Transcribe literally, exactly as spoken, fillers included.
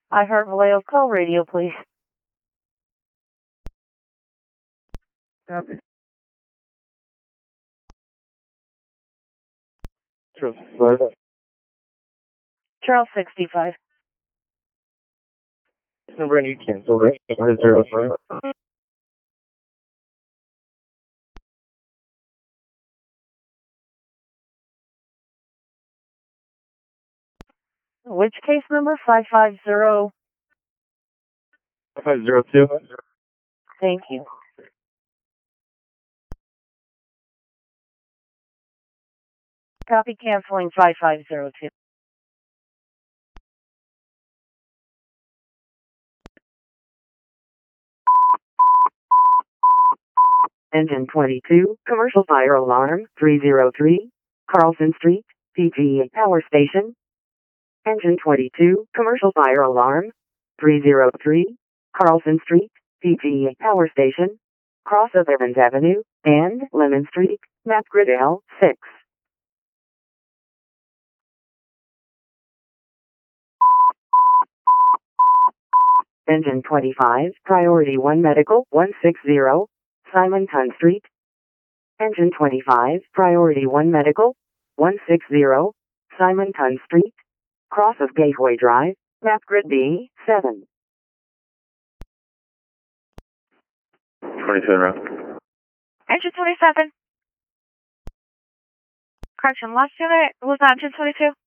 I heard Vallejo call radio, please. Copy. Charles sixty-five. Charles sixty-five. This number I need cancel, right? One zero five. Which case number? five five zero. Five zero two. Thank you. Copy canceling five five zero two. Engine twenty-two, commercial fire alarm, three zero three, Carlson Street, P G A Power Station. Engine twenty-two, commercial fire alarm, three zero three, Carlson Street, P G A Power Station, cross of Evans Avenue, and Lemon Street, map grid L six. Engine twenty-five, Priority one Medical, one sixty, Simonton Street. Engine twenty-five, Priority one Medical, one sixty, Simonton Street, cross of Gateway Drive, map grid B seven. twenty-seven round. Engine twenty-seven. Correction, last unit was not engine twenty-two.